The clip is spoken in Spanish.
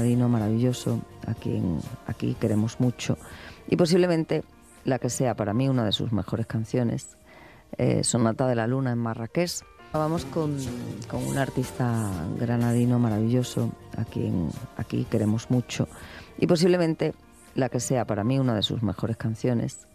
granadino maravilloso, aquí queremos mucho, y posiblemente la que sea para mí una de sus mejores canciones, Sonata de la Luna en Marrakech. Vamos con un artista granadino maravilloso, aquí queremos mucho, y posiblemente la que sea para mí una de sus mejores canciones,